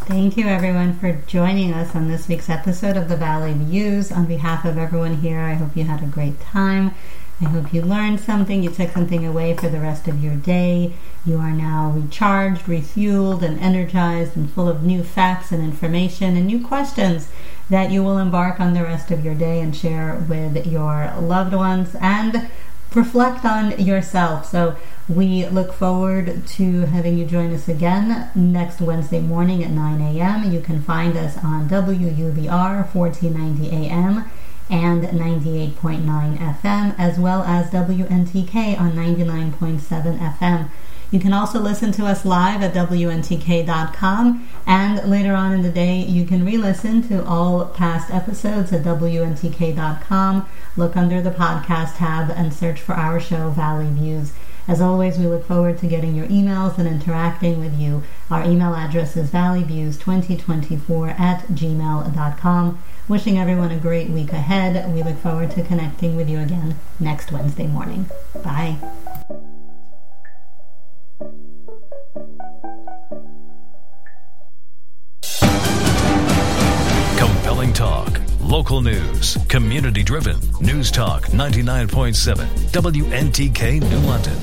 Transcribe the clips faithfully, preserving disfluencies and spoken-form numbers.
Thank you, everyone, for joining us on this week's episode of the Valley Views. On behalf of everyone here, I hope you had a great time. I hope you learned something, you took something away for the rest of your day. You are now recharged, refueled, and energized, and full of new facts and information and new questions that you will embark on the rest of your day and share with your loved ones and reflect on yourself. So we look forward to having you join us again next Wednesday morning at nine a.m. You can find us on W U B R fourteen ninety A M and ninety-eight point nine F M, as well as W N T K on ninety-nine point seven F M. You can also listen to us live at W N T K dot com, and later on in the day you can re-listen to all past episodes at W N T K dot com. Look under the podcast tab and search for our show, Valley Views. As always, we look forward to getting your emails and interacting with you. Our email address is valley views twenty twenty-four at gmail dot com. Wishing everyone a great week ahead. We look forward to connecting with you again next Wednesday morning. Bye. Compelling talk, local news, community-driven. News Talk ninety-nine point seven, W N T K New London.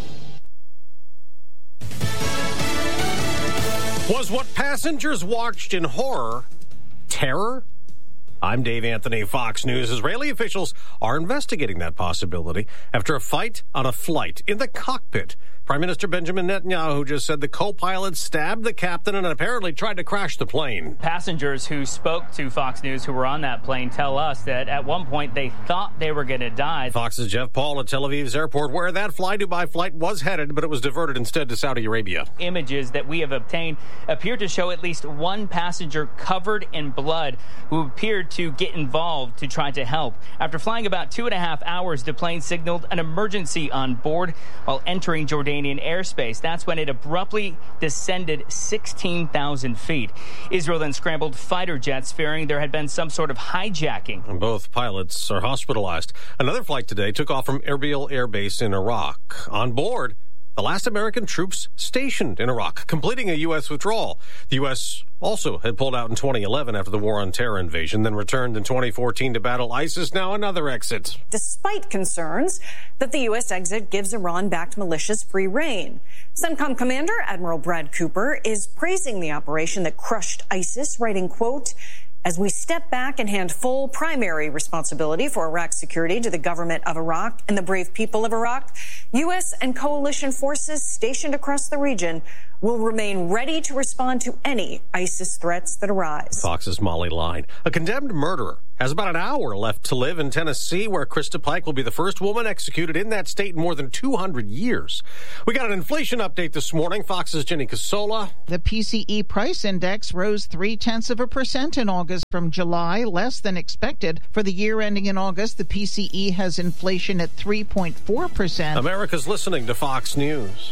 Was what passengers watched in horror terror? I'm Dave Anthony, Fox News. Israeli officials are investigating that possibility after a fight on a flight in the cockpit. Prime Minister Benjamin Netanyahu just said the co-pilot stabbed the captain and apparently tried to crash the plane. Passengers who spoke to Fox News who were on that plane tell us that at one point they thought they were going to die. Fox's Jeff Paul at Tel Aviv's airport, where that Fly Dubai flight was headed, but it was diverted instead to Saudi Arabia. Images that we have obtained appear to show at least one passenger covered in blood who appeared to get involved to try to help. After flying about two and a half hours, the plane signaled an emergency on board while entering Jordanian airspace. That's when it abruptly descended sixteen thousand feet. Israel then scrambled fighter jets, fearing there had been some sort of hijacking. And both pilots are hospitalized. Another flight today took off from Erbil Air Base in Iraq. On board, the last American troops stationed in Iraq, completing a U S withdrawal. The U S also had pulled out in twenty eleven after the war on terror invasion, then returned in twenty fourteen to battle ISIS, now another exit. Despite concerns that the U S exit gives Iran-backed militias free rein. CENTCOM Commander Admiral Brad Cooper is praising the operation that crushed ISIS, writing, quote, "As we step back and hand full primary responsibility for Iraq's security to the government of Iraq and the brave people of Iraq, U S and coalition forces stationed across the region will remain ready to respond to any ISIS threats that arise." Fox's Molly Line. A condemned murderer has about an hour left to live in Tennessee, where Krista Pike will be the first woman executed in that state in more than two hundred years. We got an inflation update this morning. Fox's Jenny Casola. The P C E price index rose three-tenths of a percent in August from July, less than expected. For the year ending in August, the P C E has inflation at three point four percent. America's listening to Fox News.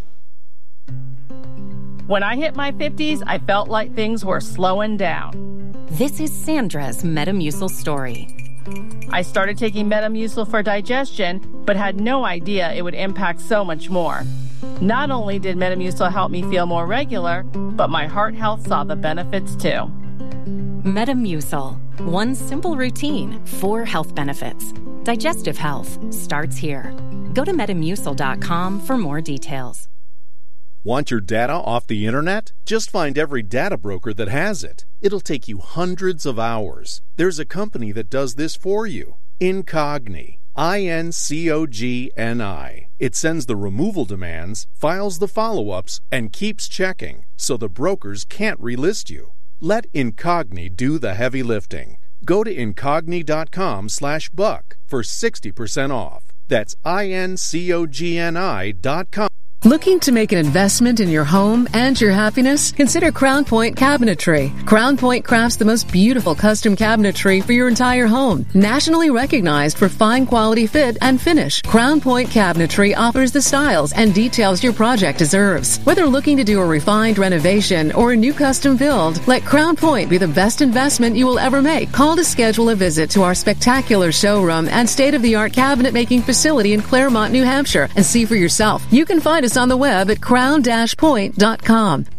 When I hit my fifties, I felt like things were slowing down. This is Sandra's Metamucil story. I started taking Metamucil for digestion, but had no idea it would impact so much more. Not only did Metamucil help me feel more regular, but my heart health saw the benefits too. Metamucil. One simple routine, four health benefits. Digestive health starts here. Go to metamucil dot com for more details. Want your data off the internet? Just find every data broker that has it. It'll take you hundreds of hours. There's a company that does this for you. Incogni. I N C O G N I. It sends the removal demands, files the follow-ups, and keeps checking, so the brokers can't relist you. Let Incogni do the heavy lifting. Go to incogni dot com slash buck for sixty percent off. That's I N C O G N I dot com. Looking to make an investment in your home and your happiness? Consider Crown Point Cabinetry. Crown Point crafts the most beautiful custom cabinetry for your entire home. Nationally recognized for fine quality fit and finish, Crown Point Cabinetry offers the styles and details your project deserves. Whether looking to do a refined renovation or a new custom build, let Crown Point be the best investment you will ever make. Call to schedule a visit to our spectacular showroom and state-of-the-art cabinet making facility in Claremont, New Hampshire, and see for yourself. You can find us on the web at crown dash point dot com.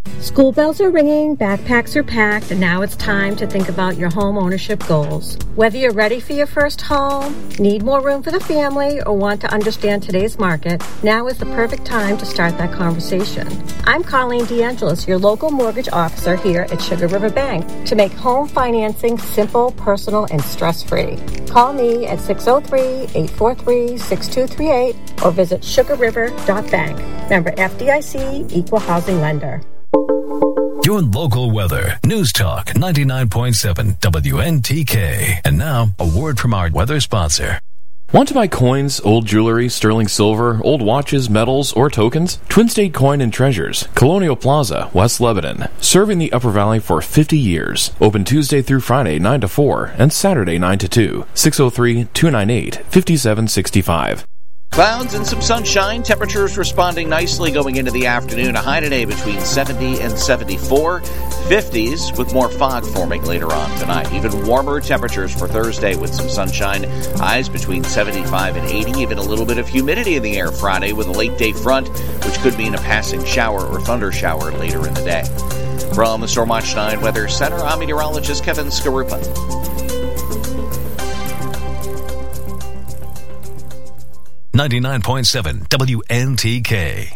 School bells are ringing, backpacks are packed, and now it's time to think about your home ownership goals. Whether you're ready for your first home, need more room for the family, or want to understand today's market, now is the perfect time to start that conversation. I'm Colleen DeAngelis, your local mortgage officer here at Sugar River Bank, to make home financing simple, personal, and stress-free. Call me at six oh three, eight four three, six two three eight or visit sugar river dot bank. Member F D I C, Equal Housing Lender. Your local weather. News Talk ninety-nine point seven W N T K. And now, a word from our weather sponsor. Want to buy coins, old jewelry, sterling silver, old watches, medals, or tokens? Twin State Coin and Treasures, Colonial Plaza, West Lebanon. Serving the Upper Valley for fifty years. Open Tuesday through Friday, nine to four, and Saturday, nine to two. six oh three, two nine eight, five seven six five. Clouds and some sunshine. Temperatures responding nicely going into the afternoon. A high today between seventy and seventy-four. fifties with more fog forming later on tonight. Even warmer temperatures for Thursday with some sunshine. Highs between seventy-five and eighty. Even a little bit of humidity in the air Friday with a late day front, which could mean a passing shower or thunder shower later in the day. From the Storm Watch nine Weather Center, I'm meteorologist Kevin Skarupa. ninety-nine point seven W N T K.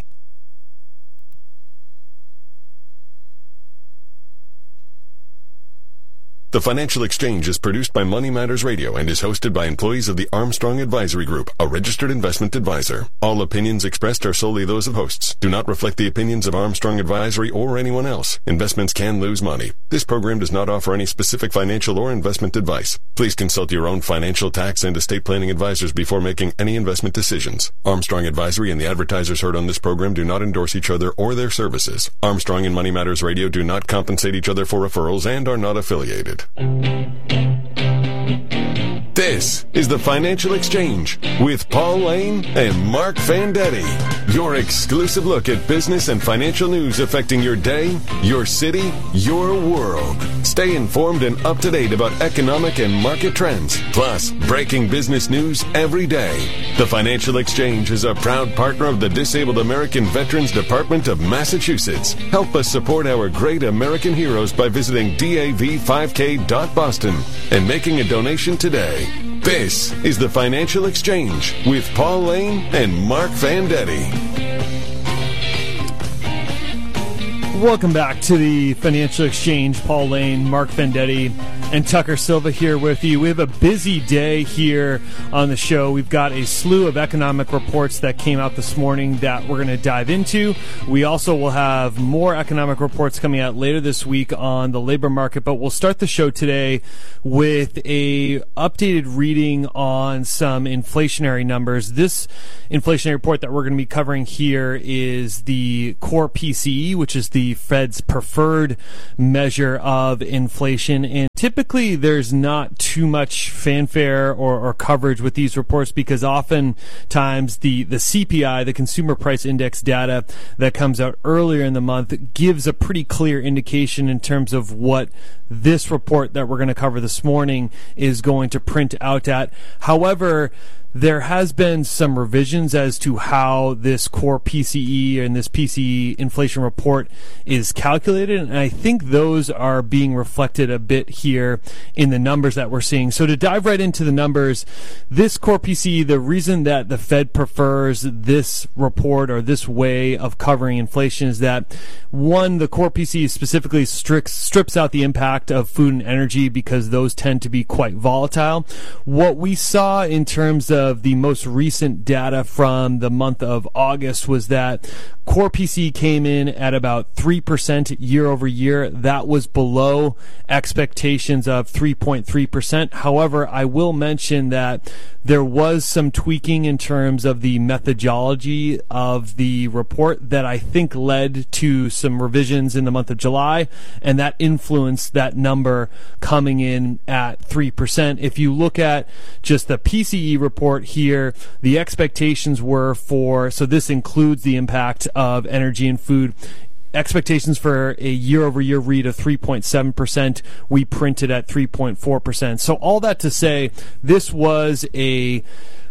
The Financial Exchange is produced by Money Matters Radio and is hosted by employees of the Armstrong Advisory Group, a registered investment advisor. All opinions expressed are solely those of hosts, do not reflect the opinions of Armstrong Advisory or anyone else. Investments can lose money. This program does not offer any specific financial or investment advice. Please consult your own financial, tax, and estate planning advisors before making any investment decisions. Armstrong Advisory and the advertisers heard on this program do not endorse each other or their services. Armstrong and Money Matters Radio do not compensate each other for referrals and are not affiliated. This is the Financial Exchange with Paul Lane and Mark Fandetti. Your exclusive look at business and financial news affecting your day, your city, your world. Stay informed and up to date about economic and market trends, plus breaking business news every day. The Financial Exchange is a proud partner of the Disabled American Veterans Department of Massachusetts. Help us support our great American heroes by visiting D A V five K dot Boston and making a donation today. This is the Financial Exchange with Paul Lane and Mark Fandetti. Welcome back to the Financial Exchange. Paul Lane, Mark Fandetti, and Tucker Silva here with you. We have a busy day here on the show. We've got a slew of economic reports that came out this morning that we're going to dive into. We also will have more economic reports coming out later this week on the labor market, but we'll start the show today with a updated reading on some inflationary numbers. This inflationary report that we're going to be covering here is the core P C E, which is the Fed's preferred measure of inflation. And typically there's not too much fanfare or, or coverage with these reports because oftentimes the, the C P I, the Consumer Price Index data that comes out earlier in the month, gives a pretty clear indication in terms of what this report that we're going to cover this morning is going to print out at. However, there has been some revisions as to how this core P C E and this P C E inflation report is calculated, and I think those are being reflected a bit here in the numbers that we're seeing. So to dive right into the numbers, this core P C E, the reason that the Fed prefers this report or this way of covering inflation is that, one, the core P C E specifically strips, strips out the impact of food and energy because those tend to be quite volatile. What we saw in terms of of the most recent data from the month of August was that core P C E came in at about three percent year over year. That was below expectations of three point three percent. However, I will mention that there was some tweaking in terms of the methodology of the report that I think led to some revisions in the month of July, and that influenced that number coming in at three percent. If you look at just the P C E report here, the expectations were for, so this includes the impact of energy and food, expectations for a year-over-year read of three point seven percent. We printed at three point four percent. So all that to say, this was a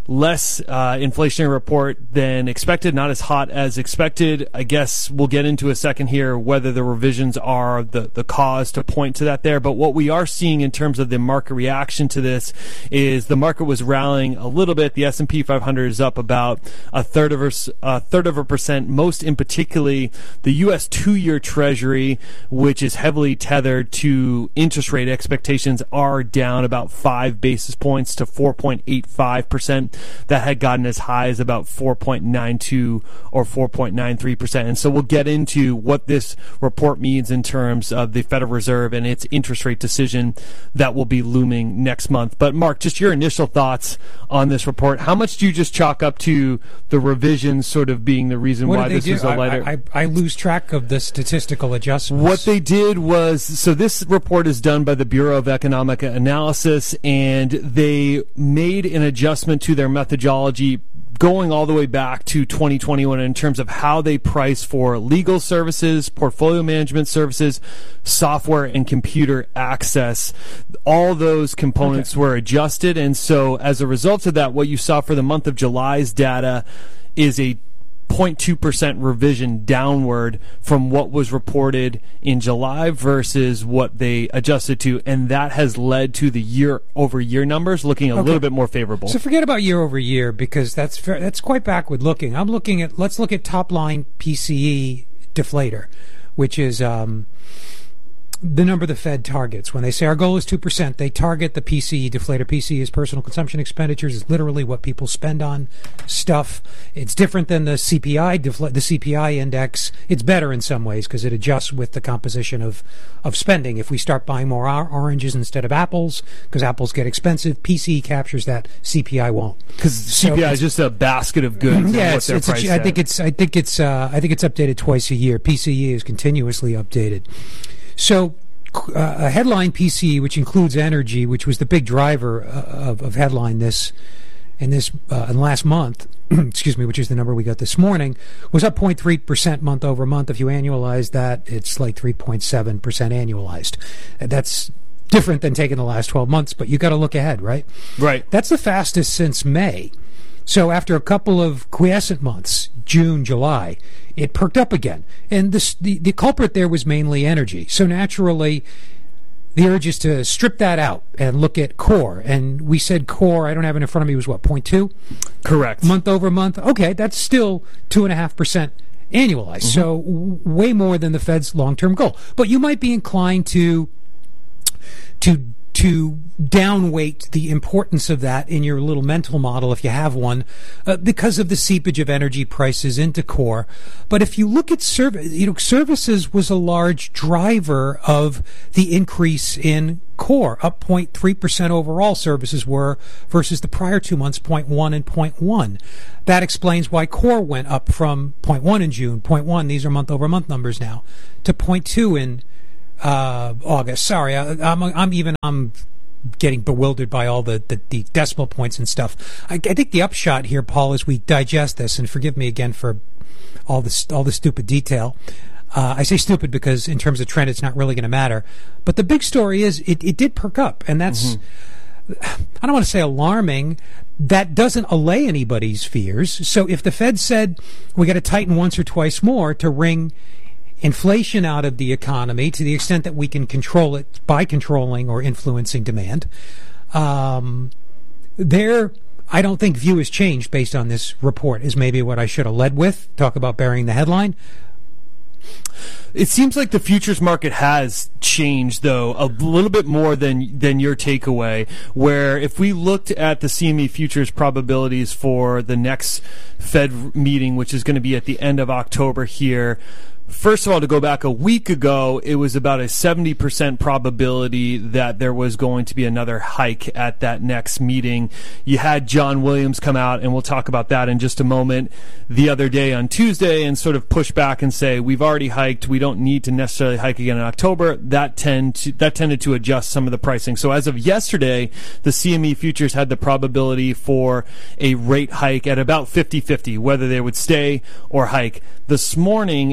less uh, inflationary report than expected, not as hot as expected. I guess we'll get into a second here whether the revisions are the, the cause to point to that there. But what we are seeing in terms of the market reaction to this is the market was rallying a little bit. The S and P five hundred is up about a third of a, a third of a percent. Most in particularly the U S two-year Treasury, which is heavily tethered to interest rate expectations, are down about five basis points to four point eight five percent. That had gotten as high as about four point nine two or four point nine three percent. And so we'll get into what this report means in terms of the Federal Reserve and its interest rate decision that will be looming next month. But Mark, just your initial thoughts on this report. How much do you just chalk up to the revisions sort of being the reason what why this do? is a lighter? I, I, I lose track of the statistical adjustments. What they did was, so this report is done by the Bureau of Economic Analysis, and they made an adjustment to their methodology going all the way back to twenty twenty-one in terms of how they price for legal services, portfolio management services, software, and computer access. All those components okay. were adjusted, and so as a result of that, what you saw for the month of July's data is a zero point two percent revision downward from what was reported in July versus what they adjusted to, and that has led to the year-over-year numbers looking a okay. little bit more favorable. So forget about year-over-year because that's fair, that's quite backward-looking. I'm looking at, let's look at top-line P C E deflator, which is um, the number the Fed targets. When they say our goal is two percent, they target the P C E deflator. P C E is personal consumption expenditures. It's literally what people spend on stuff. It's different than the C P I, defl- the C P I index. It's better in some ways because it adjusts with the composition of, of spending. If we start buying more or- oranges instead of apples, because apples get expensive, P C E captures that, C P I won't. Because so C P I is just a basket of goods. Yeah, it's, it's a, I think it's I think it's uh, I think it's updated twice a year. P C E is continuously updated. So uh, a headline P C E, which includes energy, which was the big driver uh, of, of headline this in this uh, in last month, excuse me, which is the number we got this morning, was up zero point three percent month over month. If you annualize that, it's like three point seven percent annualized. That's different than taking the last twelve months, but you got to look ahead, right? Right. That's the fastest since May. So after a couple of quiescent months, June, July, it perked up again. And this, the, the culprit there was mainly energy. So naturally, the urge is to strip that out and look at core. And we said core, I don't have it in front of me, was what, zero point two? Correct. Month over month. Okay, that's still two point five percent annualized. Mm-hmm. So w- way more than the Fed's long-term goal. But you might be inclined to to to downweight the importance of that in your little mental model, if you have one, uh, because of the seepage of energy prices into core. But if you look at service, you know, services was a large driver of the increase in core, up zero point three percent overall services were versus the prior two months, zero point one and zero point one. That explains why core went up from zero point one in June, zero point one, these are month over month numbers now, to zero point two in Uh, August. Sorry, I, I'm, I'm even I'm getting bewildered by all the, the, the decimal points and stuff. I, I think the upshot here, Paul, as we digest this, and forgive me again for all this all the stupid detail. Uh, I say stupid because in terms of trend, it's not really going to matter. But the big story is it, it did perk up, and that's mm-hmm. I don't want to say alarming. That doesn't allay anybody's fears. So if the Fed said we got to tighten once or twice more to wring inflation out of the economy to the extent that we can control it by controlling or influencing demand, um, their, I don't think, view has changed based on this report, is maybe what I should have led with. Talk about burying the headline. It seems like the futures market has changed, though, a little bit more than than your takeaway, where if we looked at the C M E futures probabilities for the next Fed meeting, which is going to be at the end of October here, first of all, to go back a week ago, it was about a seventy percent probability that there was going to be another hike at that next meeting. You had John Williams come out, and we'll talk about that in just a moment, the other day on Tuesday and sort of push back and say, we've already hiked, we don't need to necessarily hike again in October. That tend to, that tended to adjust some of the pricing. So as of yesterday, the C M E futures had the probability for a rate hike at about fifty-fifty, whether they would stay or hike. This morning, as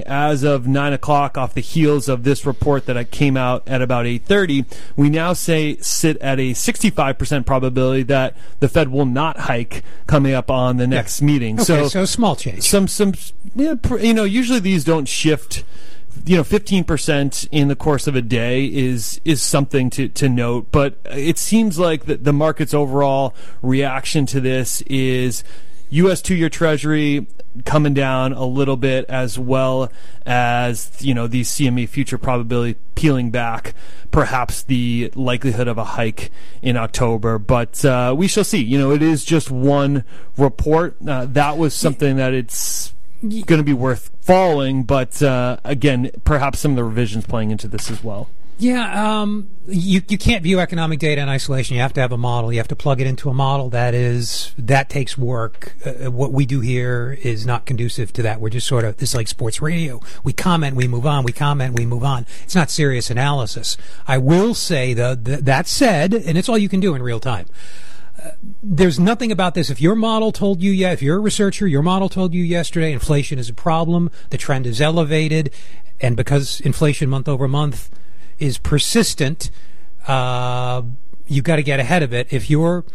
as of nine o'clock, off the heels of this report that came out at about eight thirty, we now say sit at a sixty-five percent probability that the Fed will not hike coming up on the next yeah. meeting. Okay, so, so small change. Some, some, yeah, you know, usually these don't shift. You know, fifteen percent in the course of a day is is something to, to note, but it seems like the, the market's overall reaction to this is U S two-year Treasury coming down a little bit, as well as, you know, the C M E future probability peeling back, perhaps the likelihood of a hike in October. But uh, we shall see. You know, it is just one report. Uh, that was something that it's going to be worth following, but uh, again, perhaps some of the revisions playing into this as well. Yeah, um, you you can't view economic data in isolation. You have to have a model. You have to plug it into a model. That is that takes work. Uh, what we do here is not conducive to that. We're just sort of this is like sports radio. We comment, we move on. We comment, we move on. It's not serious analysis. I will say though th- that said, and it's all you can do in real time. Uh, there's nothing about this. If your model told you, yeah, if you're a researcher, your model told you yesterday inflation is a problem, the trend is elevated, and because inflation month over month is persistent, uh, you've got to get ahead of it. If you're,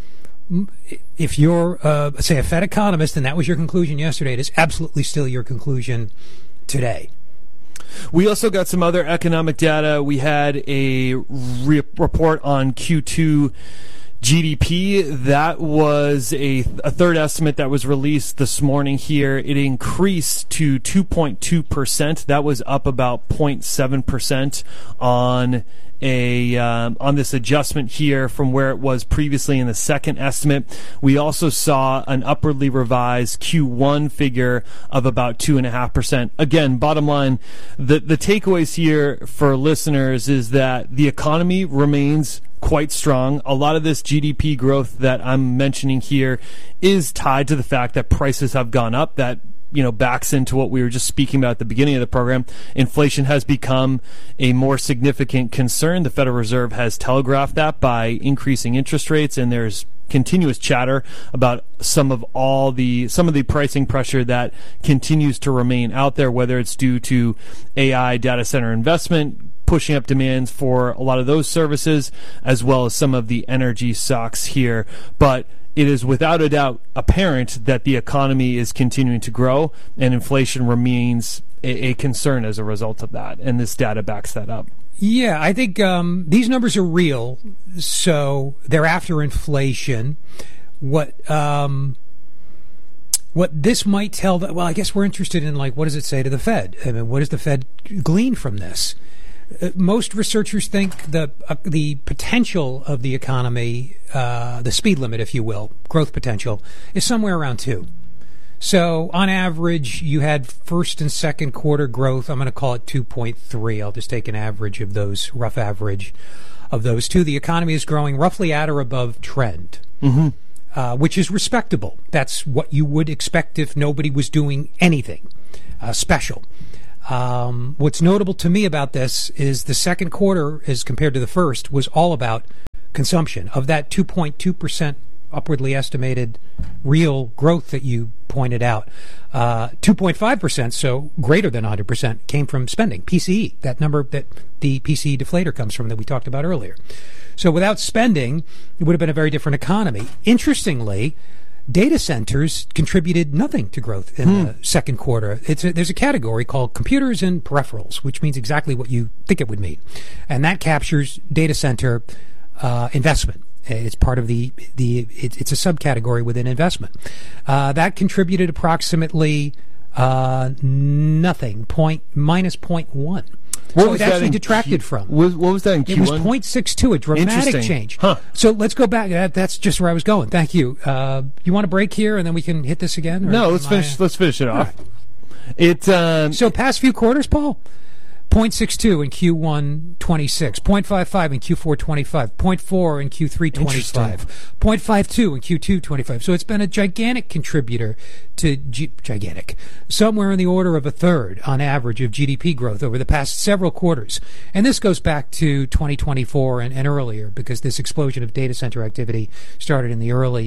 if you're, uh, say, a Fed economist, and that was your conclusion yesterday, it is absolutely still your conclusion today. We also got some other economic data. We had a re- report on Q two G D P. That was a, a third estimate that was released this morning here. It increased to two point two percent. That was up about zero point seven percent on a um, on this adjustment here from where it was previously in the second estimate. We also saw an upwardly revised Q one figure of about two point five percent. Again, bottom line, the, the takeaways here for listeners is that the economy remains quite strong. A lot of this G D P growth that I'm mentioning here is tied to the fact that prices have gone up. That, you know, backs into what we were just speaking about at the beginning of the program. Inflation has become a more significant concern. The Federal Reserve has telegraphed that by increasing interest rates, and there's continuous chatter about some of all the some of the pricing pressure that continues to remain out there, whether it's due to A I data center investment pushing up demands for a lot of those services, as well as some of the energy stocks here. But it is without a doubt apparent that the economy is continuing to grow, and inflation remains a, a concern as a result of that, and this data backs that up. Yeah, I think um, these numbers are real, so they're after inflation. What um, what this might tell, the, well, I guess we're interested in, like, what does it say to the Fed? I mean, what does the Fed glean from this? Uh, most researchers think the uh, the potential of the economy, uh, the speed limit, if you will, growth potential, is somewhere around two. So on average, you had first and second quarter growth. I'm going to call it two point three. I'll just take an average of those, rough average of those two. The economy is growing roughly at or above trend, mm-hmm. uh, which is respectable. That's what you would expect if nobody was doing anything uh, special. Um, what's notable to me about this is the second quarter, as compared to the first, was all about consumption. Of that two point two percent upwardly estimated real growth that you pointed out, uh, two point five percent, so greater than one hundred percent, came from spending, P C E, that number that the P C E deflator comes from that we talked about earlier. So without spending, it would have been a very different economy. Interestingly, data centers contributed nothing to growth in hmm. the second quarter. It's a, there's a category called computers and peripherals, which means exactly what you think it would mean. And that captures data center uh, investment. It's part of the, the it, it's a subcategory within investment. Uh, that contributed approximately uh, nothing, point, minus zero point one. What so was it actually detracted Q, from. What, what was that in Q one? It was zero point six two, a dramatic change. Huh. So let's go back. That, that's just where I was going. Thank you. Uh, you want a break here, and then we can hit this again? Or no, let's finish. I, let's finish it off. Right. It um, so past few quarters, Paul. zero point six two in Q one twenty-six, zero point five five in Q four twenty-five, zero point four in Q three twenty-five, zero point five two in Q two twenty-five. So it's been a gigantic contributor to G- gigantic, somewhere in the order of a third on average of G D P growth over the past several quarters. And this goes back to twenty twenty-four and, and earlier, because this explosion of data center activity started in the early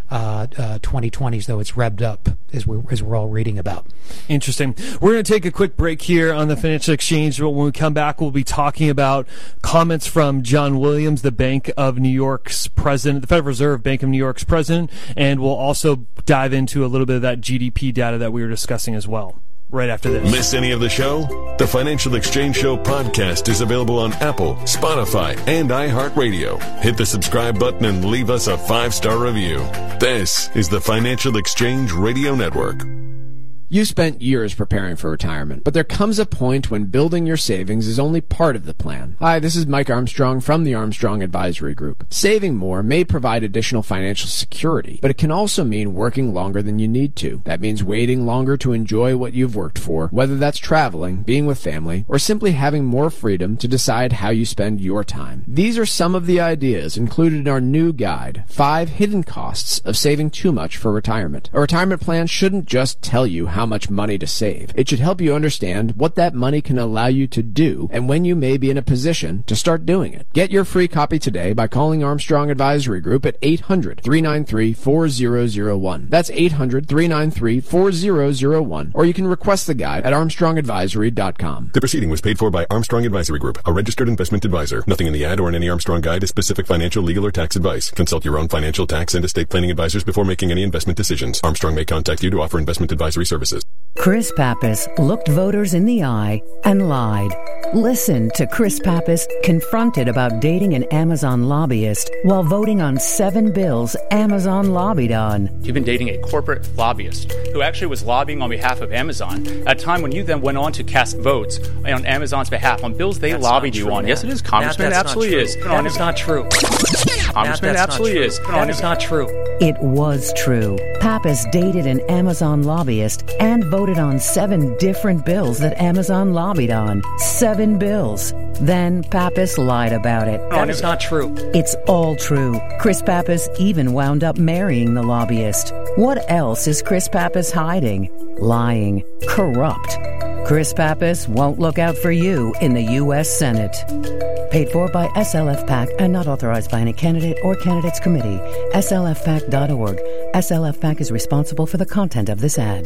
uh, uh, twenty twenties, though it's revved up as we're, as we're all reading about. Interesting. We're going to take a quick break here on the Financial Exchange. But when we come back, we'll be talking about comments from John Williams, the Bank of New York's president, the Federal Reserve Bank of New York's president, and we'll also dive into a little bit of that G D P data that we were discussing as well. Right after this. Miss any of the show? The Financial Exchange Show podcast is available on Apple, Spotify, and iHeartRadio. Hit the subscribe button and leave us a five-star review. This is the Financial Exchange Radio Network. You spent years preparing for retirement, but there comes a point when building your savings is only part of the plan. Hi, this is Mike Armstrong from the Armstrong Advisory Group. Saving more may provide additional financial security, but it can also mean working longer than you need to. That means waiting longer to enjoy what you've worked for, whether that's traveling, being with family, or simply having more freedom to decide how you spend your time. These are some of the ideas included in our new guide, Five Hidden Costs of Saving Too Much for Retirement. A retirement plan shouldn't just tell you how How much money to save. It should help you understand what that money can allow you to do and when you may be in a position to start doing it. Get your free copy today by calling Armstrong Advisory Group at eight hundred, three nine three, four zero zero one. That's eight hundred, three nine three, four zero zero one. Or you can request the guide at armstrong advisory dot com. The proceeding was paid for by Armstrong Advisory Group, a registered investment advisor. Nothing in the ad or in any Armstrong guide is specific financial, legal, or tax advice. Consult your own financial, tax, and estate planning advisors before making any investment decisions. Armstrong may contact you to offer investment advisory services. Chris Pappas looked voters in the eye and lied. Listen to Chris Pappas confronted about dating an Amazon lobbyist while voting on seven bills Amazon lobbied on. You've been dating a corporate lobbyist who actually was lobbying on behalf of Amazon at a time when you then went on to cast votes on Amazon's behalf on bills they that's lobbied you true, on. Matt. Yes, it is, Congressman. Matt, It absolutely is. That is not true. Congressman, it absolutely is. That is not true. It was true. Pappas dated an Amazon lobbyist and voted on seven different bills that Amazon lobbied on. Seven bills. Then Pappas lied about it. That is not true. It's all true. Chris Pappas even wound up marrying the lobbyist. What else is Chris Pappas hiding? Lying. Corrupt. Chris Pappas won't look out for you in the U S Senate. Paid for by S L F PAC and not authorized by any candidate or candidates committee. S L F pac dot org. S L F PAC is responsible for the content of this ad.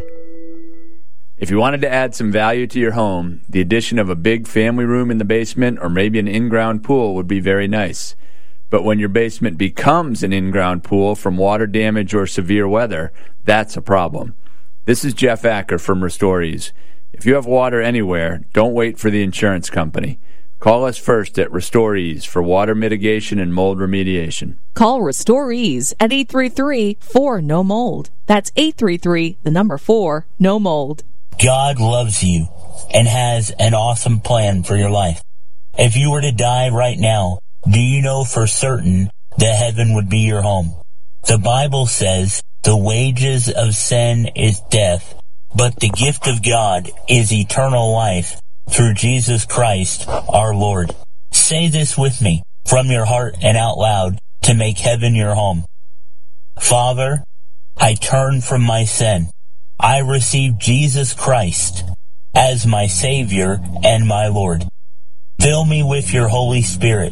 If you wanted to add some value to your home, the addition of a big family room in the basement or maybe an in-ground pool would be very nice. But when your basement becomes an in-ground pool from water damage or severe weather, that's a problem. This is Jeff Acker from Restorees. If you have water anywhere, don't wait for the insurance company. Call us first at Restorees for water mitigation and mold remediation. Call Restorees at eight three three, four, no mold. That's eight three three, the number four, no mold. God loves you and has an awesome plan for your life. If you were to die right now, do you know for certain that heaven would be your home? The Bible says the wages of sin is death, but the gift of God is eternal life through Jesus Christ our Lord. Say this with me from your heart and out loud to make heaven your home. Father, I turn from my sin. I receive Jesus Christ as my Savior and my Lord. Fill me with your Holy Spirit.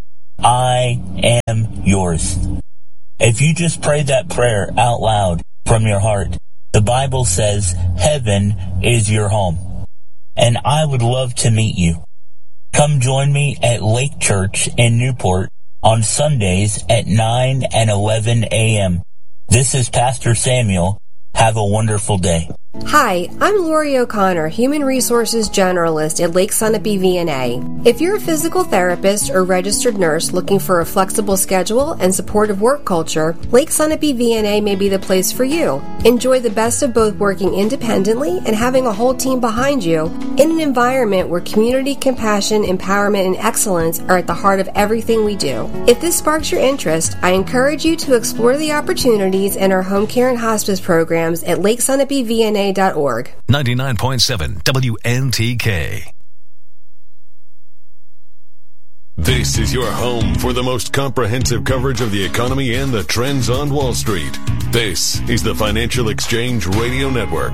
I am yours. If you just pray that prayer out loud from your heart, the Bible says heaven is your home. And I would love to meet you. Come join me at Lake Church in Newport on Sundays at nine and eleven a.m. This is Pastor Samuel. Have a wonderful day. Hi, I'm Lori O'Connor, Human Resources Generalist at Lake Sunapee V N A. If you're a physical therapist or registered nurse looking for a flexible schedule and supportive work culture, Lake Sunapee V N A may be the place for you. Enjoy the best of both working independently and having a whole team behind you in an environment where community, compassion, empowerment, and excellence are at the heart of everything we do. If this sparks your interest, I encourage you to explore the opportunities in our home care and hospice programs at Lake Sunapee V N A dot org. ninety-nine point seven W N T K. This is your home for the most comprehensive coverage of the economy and the trends on Wall Street. This is the Financial Exchange Radio Network.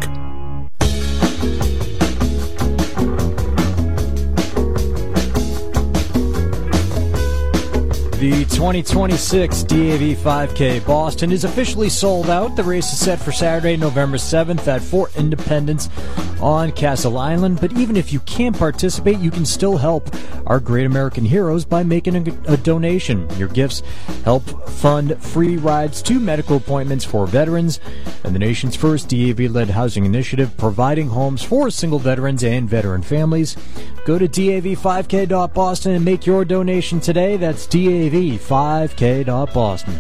The twenty twenty-six D A V five K Boston is officially sold out. The race is set for Saturday, November seventh at Fort Independence on Castle Island. But even if you can't participate, you can still help our great American heroes by making a, a donation. Your gifts help fund free rides to medical appointments for veterans and the nation's first D A V-led housing initiative providing homes for single veterans and veteran families. Go to D A V five K dot Boston and make your donation today. That's D A V five K dot Boston.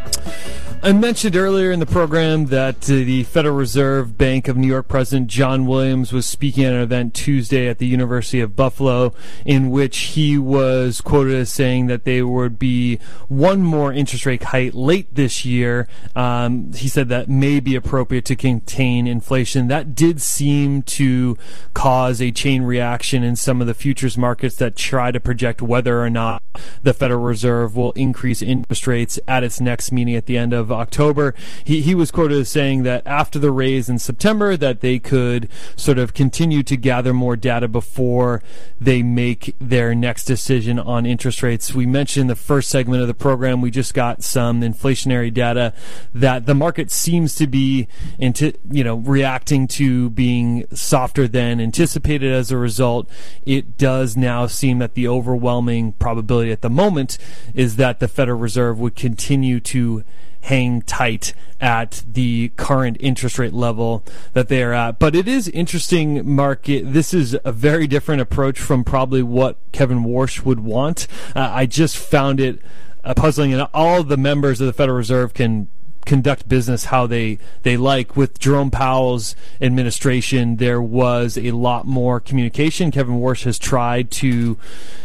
I mentioned earlier in the program that uh, the Federal Reserve Bank of New York President John Williams was speaking at an event Tuesday at the University of Buffalo in which he was quoted as saying that there would be one more interest rate hike late this year. Um, he said that may be appropriate to contain inflation. That did seem to cause a chain reaction in some of the futures markets that try to project whether or not the Federal Reserve will increase interest rates at its next meeting at the end of October. He he was quoted as saying that after the raise in September that they could sort of continue to gather more data before they make their next decision on interest rates. We mentioned in the first segment of the program we just got some inflationary data that the market seems to be into, you know, reacting to being softer than anticipated. As a result, it does now seem that the overwhelming probability at the moment is that the Federal Reserve would continue to hang tight at the current interest rate level that they are at. But it is interesting, Mark. It, this is a very different approach from probably what Kevin Warsh would want. Uh, I just found it uh, puzzling, and all of the members of the Federal Reserve can conduct business how they, they like. With Jerome Powell's administration, there was a lot more communication. Kevin Warsh has tried to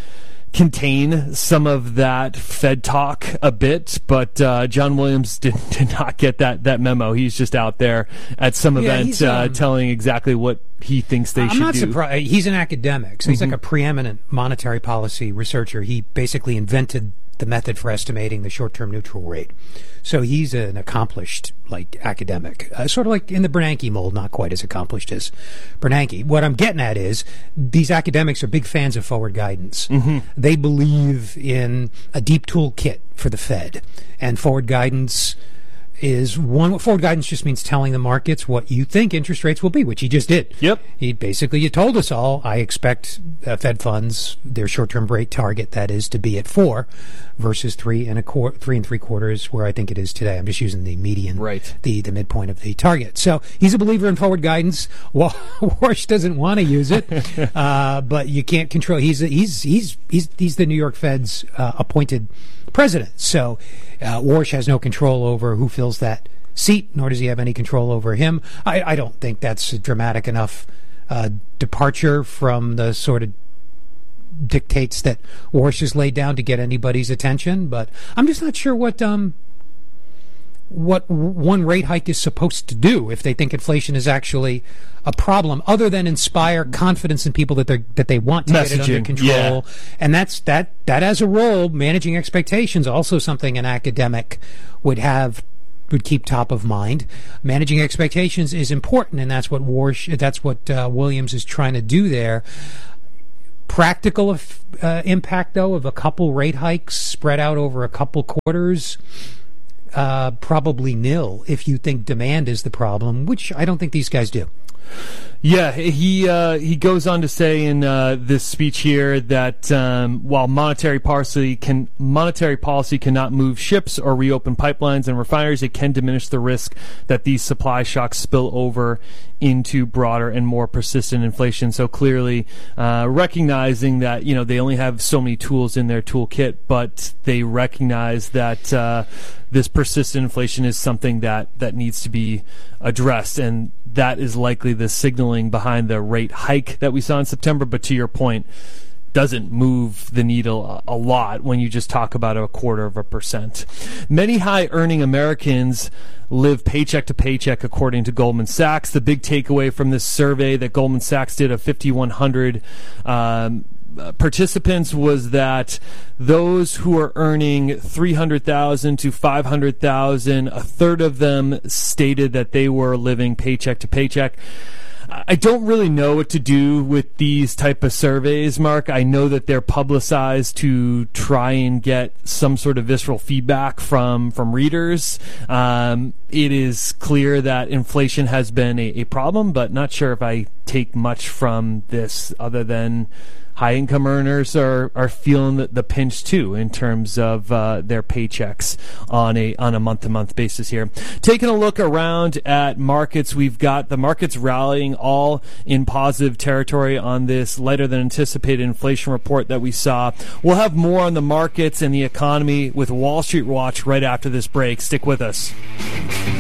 contain some of that Fed talk a bit, but uh, John Williams did, did not get that, that memo. He's just out there at some yeah, event um, uh, telling exactly what he thinks they I'm should do. I'm not surprised. He's an academic, so he's Mm-hmm. like a preeminent monetary policy researcher. He basically invented the method for estimating the short-term neutral rate. So he's an accomplished, like, academic, uh, sort of like in the Bernanke mold, not quite as accomplished as Bernanke. What I'm getting at is these academics are big fans of forward guidance. Mm-hmm. They believe in a deep toolkit for the Fed, and forward guidance is one. Forward guidance just means telling the markets what you think interest rates will be, which he just did. Yep. He basically, you told us all, I expect uh, Fed funds, their short-term rate target, that is, to be at four versus three and a quarter, three and three quarters, where I think it is today. I'm just using the median, right. the, the midpoint of the target. So he's a believer in forward guidance. Well, Warsh doesn't want to use it, uh, but you can't control. He's he's he's he's he's the New York Fed's uh, appointed president. So uh, Warsh has no control over who fills that seat, nor does he have any control over him. I, I don't think that's a dramatic enough uh, departure from the sort of dictates that Warsh has laid down to get anybody's attention. But I'm just not sure what um what one rate hike is supposed to do if they think inflation is actually a problem, other than inspire confidence in people that they that they want to get it under control. Yeah. And that's that that as a role, managing expectations, also something an academic would have would keep top of mind. Managing expectations is important, and that's what Warsh, that's what uh, Williams is trying to do there. Practical uh, impact, though, of a couple rate hikes spread out over a couple quarters, uh, probably nil if you think demand is the problem, which I don't think these guys do. Yeah, he uh, he goes on to say in uh, this speech here that um, while monetary policy can monetary policy cannot move ships or reopen pipelines and refineries, it can diminish the risk that these supply shocks spill over into broader and more persistent inflation. So clearly, uh, recognizing that, you know, they only have so many tools in their toolkit, but they recognize that uh, this persistent inflation is something that that needs to be addressed, and that is likely the signaling behind the rate hike that we saw in September. But to your point, doesn't move the needle a lot when you just talk about a quarter of a percent. Many high-earning Americans live paycheck to paycheck, according to Goldman Sachs. The big takeaway from this survey that Goldman Sachs did of fifty-one hundred um, participants was that those who are earning three hundred thousand dollars to five hundred thousand dollars, a third of them stated that they were living paycheck to paycheck. I don't really know what to do with these type of surveys, Mark. I know that they're publicized to try and get some sort of visceral feedback from, from readers. Um, it is clear that inflation has been a, a problem, but not sure if I take much from this other than high-income earners are, are feeling the, the pinch too in terms of uh, their paychecks on a on a month-to-month basis here. Taking a look around at markets, we've got the markets rallying all in positive territory on this lighter than anticipated inflation report that we saw. We'll have more on the markets and the economy with Wall Street Watch right after this break. Stick with us.